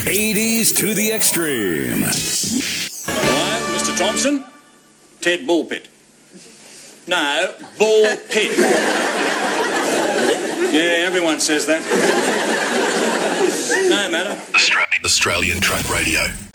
80s to the extreme. Hello, Mr. Thompson? Ted Bullpit. No, Ball Pit. Yeah, everyone says that. No matter. Australian Truck Radio.